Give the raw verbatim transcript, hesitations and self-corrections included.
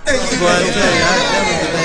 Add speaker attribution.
Speaker 1: Boy, I tell you, I, that was the